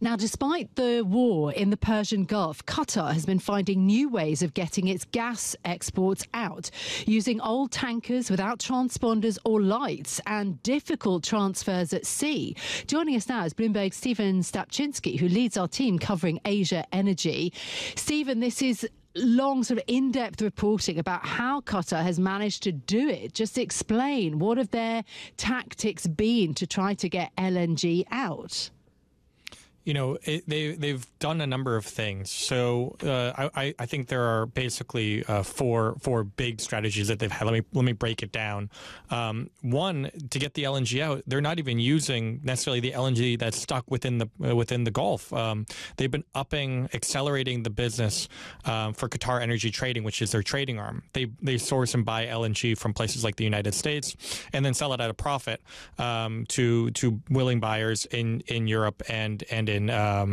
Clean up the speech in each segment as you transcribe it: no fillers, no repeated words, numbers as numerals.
Now, despite the war in the Persian Gulf, Qatar has been finding new ways of getting its gas exports out, using old tankers without transponders or lights and difficult transfers at sea. Joining us now is Bloomberg's Stephen Stapczynski, who leads our team covering Asia energy. Stephen, this is long sort of in-depth reporting about how Qatar has managed to do it. Just explain, what have their tactics been to try to get LNG out? You know, they've done a number of things. So I think there are basically four big strategies that they've had. Let me break it down. One, to get the LNG out, they're not even using necessarily the LNG that's stuck within the Gulf. They've been accelerating the business for Qatar Energy Trading, which is their trading arm. They source and buy LNG from places like the United States, and then sell it at a profit to willing buyers in Europe and in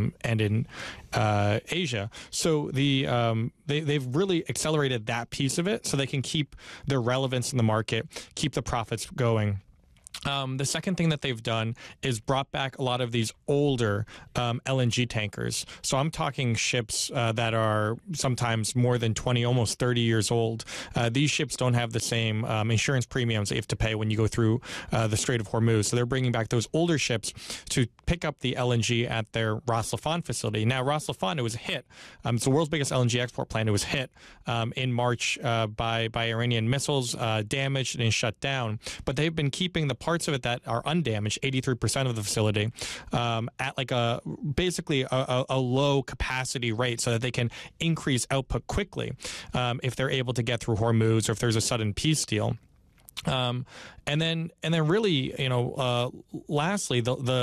Asia. So they've really accelerated that piece of it so they can keep their relevance in the market, keep the profits going. The second thing that they've done is brought back a lot of these older LNG tankers. So I'm talking ships that are sometimes more than 20, almost 30 years old. These ships don't have the same insurance premiums that you have to pay when you go through the Strait of Hormuz. So they're bringing back those older ships to pick up the LNG at their Ras Laffan facility. Now, Ras Laffan, it was hit. It's the world's biggest LNG export plant. It was hit in March by Iranian missiles, damaged and shut down. But they've been keeping the parts of it that are undamaged, 83% of the facility, at like basically a low capacity rate so that they can increase output quickly if they're able to get through Hormuz or if there's a sudden peace deal. And then really, lastly,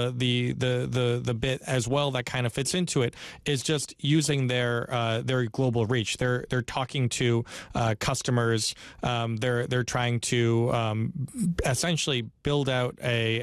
the bit as well that kind of fits into it is just using their global reach. They're talking to customers. They're trying to essentially build out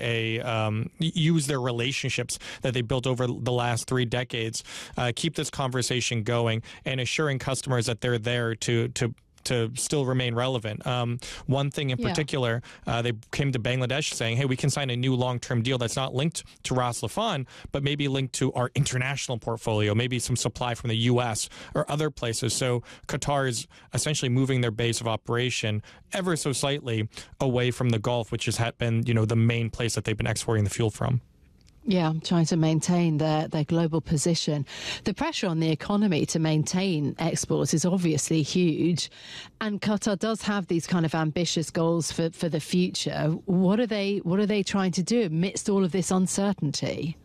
use their relationships that they built over the last 3 decades, keep this conversation going, and assuring customers that they're there to still remain relevant. One thing in particular, they came to Bangladesh saying, hey, we can sign a new long-term deal that's not linked to Ras Laffan, but maybe linked to our international portfolio, maybe some supply from the U.S. or other places. So Qatar is essentially moving their base of operation ever so slightly away from the Gulf, which has been, the main place that they've been exporting the fuel from. Yeah, trying to maintain their global position. The pressure on the economy to maintain exports is obviously huge, and Qatar does have these kind of ambitious goals for the future. What are they trying to do amidst all of this uncertainty?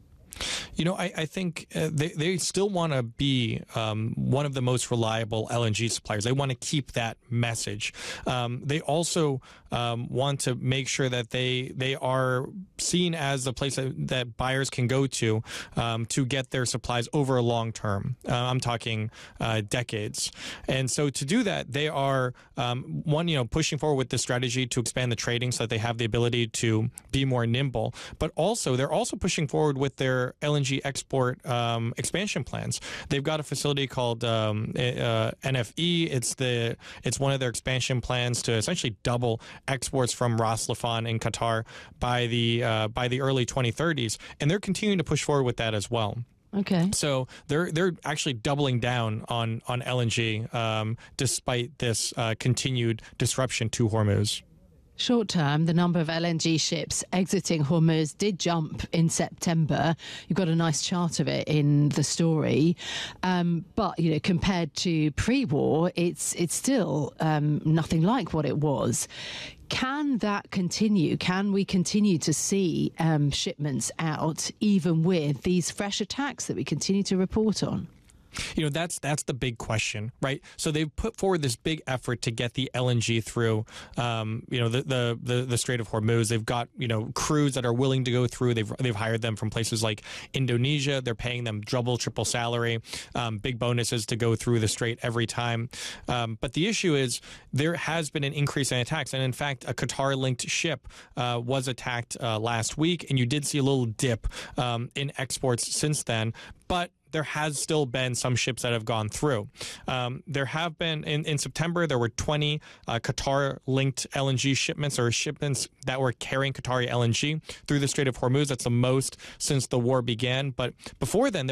I think they still want to be one of the most reliable LNG suppliers. They want to keep that message. They also want to make sure that they are seen as the place that buyers can go to get their supplies over a long term. I'm talking decades. And so to do that, they are, pushing forward with the strategy to expand the trading so that they have the ability to be more nimble. But also, they're also pushing forward with their LNG export expansion plans. They've got a facility called NFE. It's one of their expansion plans to essentially double exports from Ras Laffan in Qatar by the early 2030s, and they're continuing to push forward with that as well. Okay. So they're actually doubling down on LNG despite this continued disruption to Hormuz. Short term, the number of LNG ships exiting Hormuz did jump in September. You've got a nice chart of it in the story. But, compared to pre-war, it's still nothing like what it was. Can that continue? Can we continue to see shipments out even with these fresh attacks that we continue to report on? That's the big question, right? So they've put forward this big effort to get the LNG through, the Strait of Hormuz. They've got, crews that are willing to go through. They've hired them from places like Indonesia. They're paying them double, triple salary, big bonuses to go through the strait every time. But the issue is there has been an increase in attacks. And in fact, a Qatar-linked ship was attacked last week. And you did see a little dip in exports since then. But there has still been some ships that have gone through. There have been, in September, there were 20 Qatar-linked LNG shipments, or shipments that were carrying Qatari LNG through the Strait of Hormuz. That's the most since the war began. But before then, there